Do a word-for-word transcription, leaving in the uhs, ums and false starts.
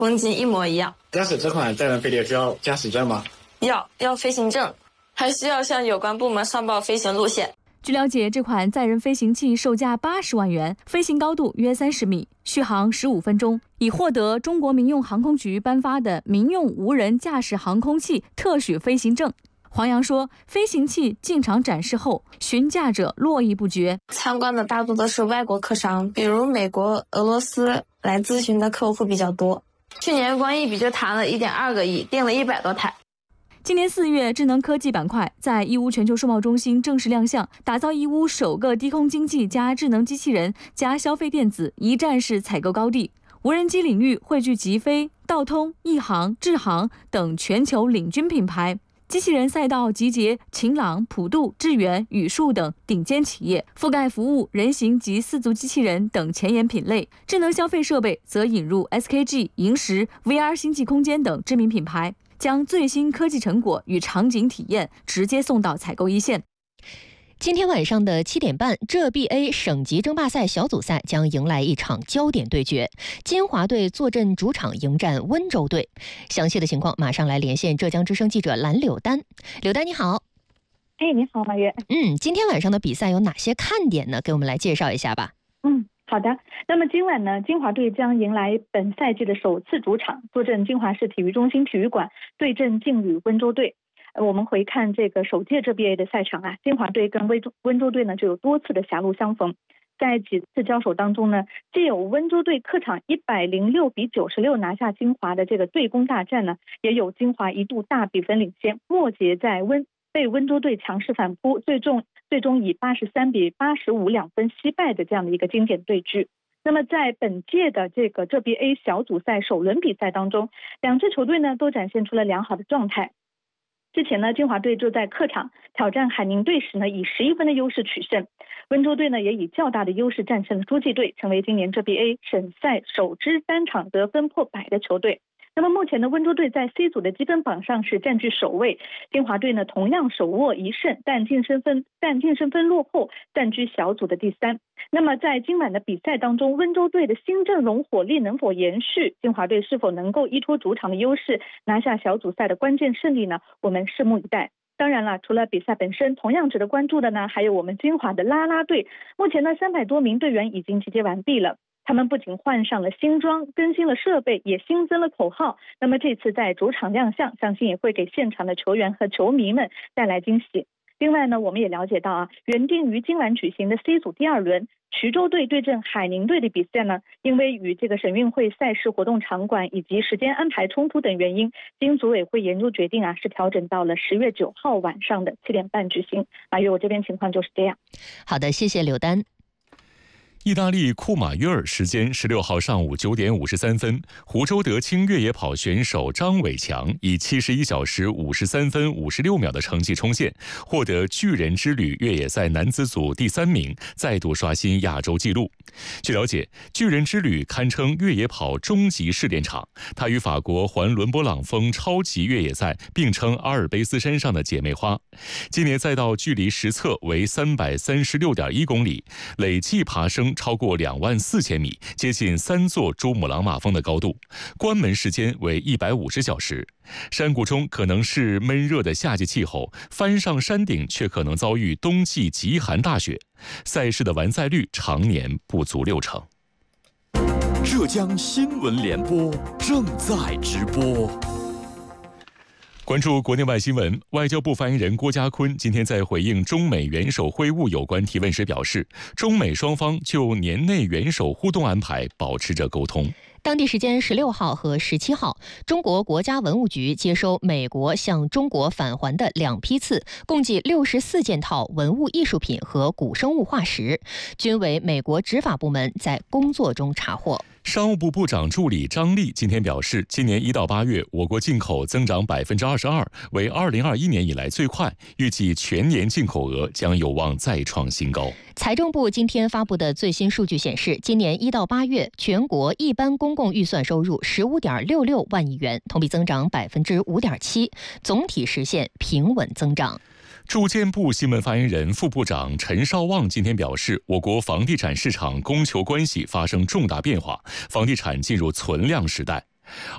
风景一模一样。 驾驶这款载人飞碟需要驾驶证吗？ 要，要飞行证，还需要向有关部门上报飞行路线。 据了解，这款载人飞行器售价八十万元，飞行高度约三十米，续航十五分钟，已获得中国民用航空局颁发的民用无人驾驶航空器特许飞行证。黄洋说，飞行器进场展示后，询价者络绎不绝。 参观的大多都是外国客商，比如美国、俄罗斯来咨询的客户比较多。去年光一笔就谈了一点二个亿，订了一百多台。 今年四月，智能科技板块在义乌全球数贸中心正式亮相，打造义乌首个低空经济加智能机器人加消费电子一站式采购高地。无人机领域汇聚极飞、道通、亿航、智航等全球领军品牌。机器人赛道集结秦朗、普度、智源、宇树等顶尖企业，覆盖服务、人形及四足机器人等前沿品类。智能消费设备则引入 S K G、萤石、V R 星际空间等知名品牌，将最新科技成果与场景体验直接送到采购一线。 今天晚上的七点半，浙 B A 省级争霸赛小组赛将迎来一场焦点对决，金华队坐镇主场迎战温州队。详细的情况马上来连线浙江之声记者蓝柳丹。柳丹你好。 哎，你好，马月。 嗯，今天晚上的比赛有哪些看点呢？给我们来介绍一下吧。 嗯，好的。那么今晚呢，金华队将迎来本赛季的首次主场，坐镇金华市体育中心体育馆，对阵劲旅温州队。我们回看这个首届浙 B A 的赛场啊，金华队跟温州温州队呢就有多次的狭路相逢，在几次交手当中呢，既有温州队客场一百零六比九十六拿下金华的这个对攻大战呢，也有金华一度大比分领先，末节在温被温州队强势反扑，最终最终以八十三比八十五两分惜败的这样的一个经典对局。那么在本届的这个浙 B A 小组赛首轮比赛当中，两支球队呢都展现出了良好的状态。之前呢，金华队就在客场挑战海宁队时呢，以十一分的优势取胜。温州队呢，也以较大的优势战胜了诸暨队，成为今年浙 B A 省赛首支单场得分破百的球队。那么目前呢，温州队在 C 组的积分榜上是占据首位，金华队呢同样手握一胜，但净胜分但净胜分落后，占据小组的第三。那么在今晚的比赛当中，温州队的新阵容火力能否延续？金华队是否能够依托主场的优势拿下小组赛的关键胜利呢？我们拭目以待。当然了，除了比赛本身，同样值得关注的呢，还有我们金华的啦啦队。目前呢，三百多名队员已经集结完毕了。他们不仅换上了新装，更新了设备，也新增了口号。那么这次在主场亮相，相信也会给现场的球员和球迷们带来惊喜。另外呢，我们也了解到啊，原定于今晚举行的 C 组第二轮衢州队对阵海宁队的比赛呢，因为与这个省运会赛事活动场馆以及时间安排冲突等原因，经组委会研究决定啊，是调整到了十月九号晚上的七点半举行。马月，我这边情况就是这样。 好的，谢谢柳丹。 意大利库马约尔时间十六号上午九点五十三分，湖州德清越野跑选手张伟强以七十一小时五十三分五十六秒的成绩冲线，获得巨人之旅越野赛男子组第三名，再度刷新亚洲纪录。据了解，巨人之旅堪称越野跑终极试炼场，它与法国环伦勃朗峰超级越野赛并称阿尔卑斯山上的姐妹花。今年赛道距离实测为三百三十六点一公里，累计爬升超过两万四千米，接近三座珠穆朗玛峰的高度，关门时间为一百五十小时。山谷中可能是闷热的夏季气候，翻上山顶却可能遭遇冬季极寒大雪。赛事的完赛率常年不足六成。 浙江新闻联播正在直播。 关注国内外新闻，外交部发言人郭家坤今天在回应中美元首会晤有关提问时表示，中美双方就年内元首互动安排保持着沟通。 当地时间十六号和十七号，中国国家文物局接收美国向中国返还的两批次，共计六十四件套文物艺术品和古生物化石，均为美国执法部门在工作中查获。 商务部部长助理张丽今天表示，今年一到八月，我国进口增长百分之二十二，为二零二一年以来最快，预计全年进口额将有望再创新高。 财政部今天发布的最新数据显示，今年一到八月，全国一般公共预算收入十五点六六万亿元，同比增长百分之五点七，总体实现平稳增长。 住建部新闻发言人、副部长陈绍旺今天表示，我国房地产市场供求关系发生重大变化，房地产进入存量时代。